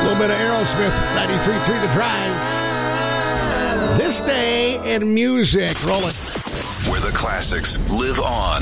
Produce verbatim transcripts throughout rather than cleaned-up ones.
little bit of Aerosmith, ninety-three point three The Drive. This day in music. Roll it. Where the classics live on.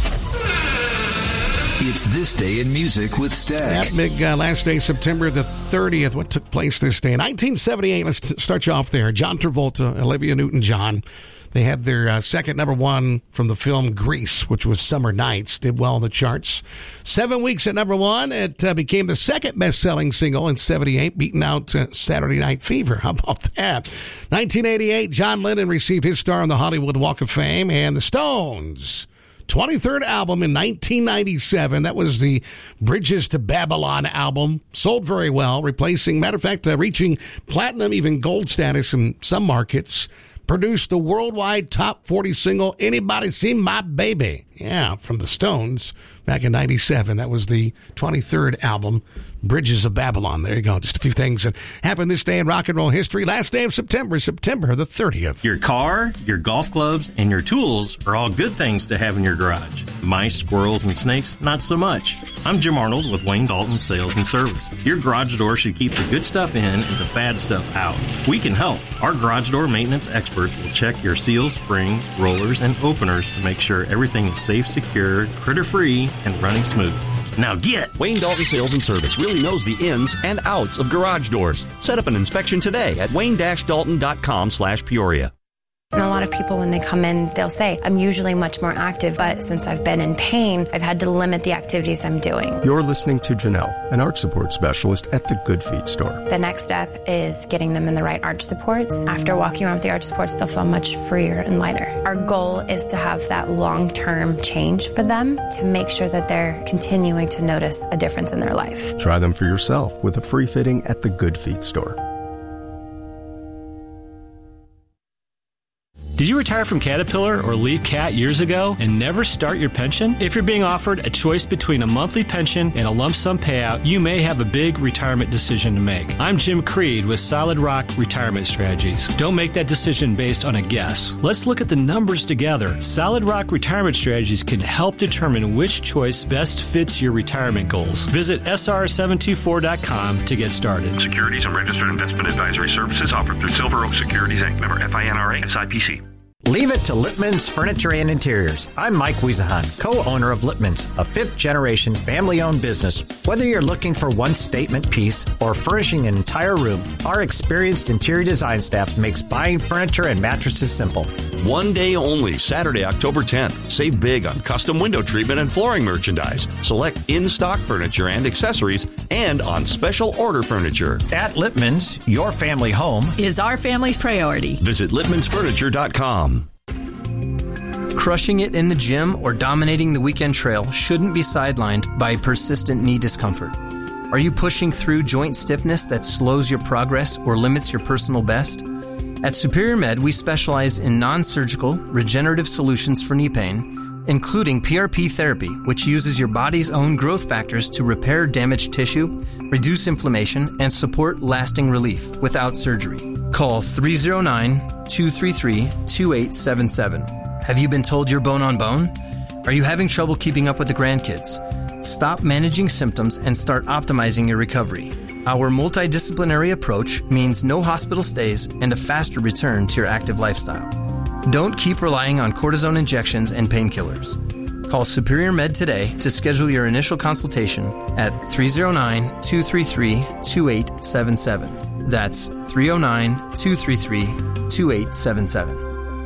It's This Day in Music with Stag. That big uh, last day, September the thirtieth. What took place this day? In nineteen seventy-eight, let's t- start you off there. John Travolta, Olivia Newton-John. They had their uh, second number one from the film Grease, which was Summer Nights. Did well on the charts. Seven weeks at number one. It uh, became the second best-selling single in seventy-eight, beating out uh, Saturday Night Fever. How about that? nineteen eighty-eight, John Lennon received his star on the Hollywood Walk of Fame. And the Stones, twenty-third album in nineteen ninety-seven. That was the Bridges to Babylon album. Sold very well, replacing, matter of fact, uh, reaching platinum, even gold status in some markets. Produced the worldwide top forty single, Anybody Seen My Baby? Yeah, from the Stones back in ninety-seven. That was the twenty-third album, Bridges of Babylon. There you go. Just a few things that happened this day in rock and roll history. Last day of September, September the thirtieth. Your car, your golf clubs, and your tools are all good things to have in your garage. Mice, squirrels, and snakes, not so much. I'm Jim Arnold with Wayne Dalton Sales and Service. Your garage door should keep the good stuff in and the bad stuff out. We can help. Our garage door maintenance experts will check your seals, springs, rollers, and openers to make sure everything is safe, secure, critter-free, and running smooth. Now get! Wayne Dalton Sales and Service really knows the ins and outs of garage doors. Set up an inspection today at wayne dash dalton dot com slash Peoria. And a lot of people, when they come in, they'll say, I'm usually much more active, but since I've been in pain, I've had to limit the activities I'm doing. You're listening to Janelle, an arch support specialist at the Good Feet store. The next step is getting them in the right arch supports. After walking around with the arch supports, they'll feel much freer and lighter. Our goal is to have that long-term change for them to make sure that they're continuing to notice a difference in their life. Try them for yourself with a free fitting at the Good Feet store. Did you retire from Caterpillar or leave Cat years ago and never start your pension? If you're being offered a choice between a monthly pension and a lump sum payout, you may have a big retirement decision to make. I'm Jim Creed with Solid Rock Retirement Strategies. Don't make that decision based on a guess. Let's look at the numbers together. Solid Rock Retirement Strategies can help determine which choice best fits your retirement goals. Visit S R seven two four dot com to get started. Securities and registered investment advisory services offered through Silver Oak Securities Incorporated. Member F I N R A, S I P C. Leave it to Lippman's Furniture and Interiors. I'm Mike Wiesahan, co-owner of Lippman's, a fifth-generation family-owned business. Whether you're looking for one statement piece or furnishing an entire room, our experienced interior design staff makes buying furniture and mattresses simple. One day only, Saturday, October tenth. Save big on custom window treatment and flooring merchandise. Select in-stock furniture and accessories and on special order furniture. At Lippman's, your family home is our family's priority. Visit lippmans furniture dot com. Crushing it in the gym or dominating the weekend trail shouldn't be sidelined by persistent knee discomfort. Are you pushing through joint stiffness that slows your progress or limits your personal best? At Superior Med, we specialize in non-surgical, regenerative solutions for knee pain, including P R P therapy, which uses your body's own growth factors to repair damaged tissue, reduce inflammation, and support lasting relief without surgery. Call three oh nine, two three three, two eight seven seven. Have you been told you're bone on bone? Are you having trouble keeping up with the grandkids? Stop managing symptoms and start optimizing your recovery. Our multidisciplinary approach means no hospital stays and a faster return to your active lifestyle. Don't keep relying on cortisone injections and painkillers. Call Superior Med today to schedule your initial consultation at three oh nine, two three three, two eight seven seven. That's three oh nine, two three three, two eight seven seven.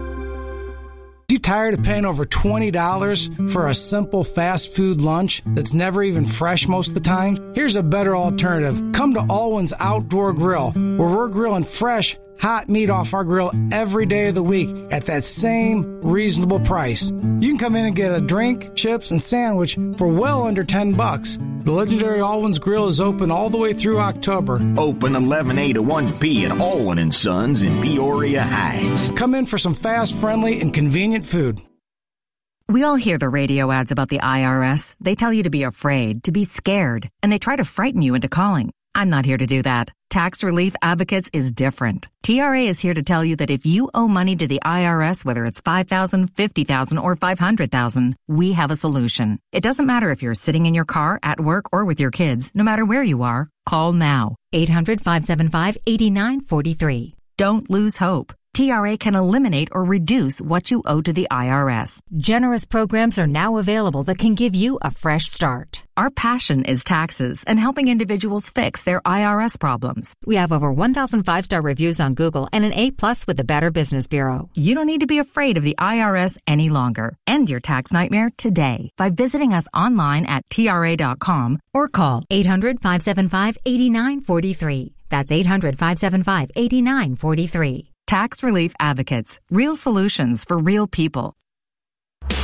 You tired of paying over twenty dollars for a simple fast food lunch that's never even fresh most of the time? Here's a better alternative. Come to Alwyn's Outdoor Grill, where we're grilling fresh, hot meat off our grill every day of the week at that same reasonable price. You can come in and get a drink, chips, and sandwich for well under ten bucks. The legendary Alwyn's Grill is open all the way through October. Open eleven A to one P at Alwyn and Sons in Peoria Heights. Come in for some fast, friendly, and convenient food. We all hear the radio ads about the I R S. They tell you to be afraid, to be scared, and they try to frighten you into calling. I'm not here to do that. Tax Relief Advocates is different. T R A is here to tell you that if you owe money to the I R S, whether it's five thousand dollars, fifty thousand dollars, or five hundred thousand dollars, we have a solution. It doesn't matter if you're sitting in your car, at work, or with your kids. No matter where you are, call now. eight hundred, five seven five, eight nine four three. Don't lose hope. T R A can eliminate or reduce what you owe to the I R S. Generous programs are now available that can give you a fresh start. Our passion is taxes and helping individuals fix their I R S problems. We have over one thousand five-star reviews on Google and an A-plus with the Better Business Bureau. You don't need to be afraid of the I R S any longer. End your tax nightmare today by visiting us online at T R A dot com or call eight hundred, five seven five, eight nine four three. That's eight hundred, five seven five, eight nine four three. Tax Relief Advocates. Real solutions for real people.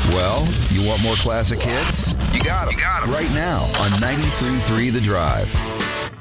Well, you want more classic hits? You got them. You got them. Right now on ninety-three point three The Drive.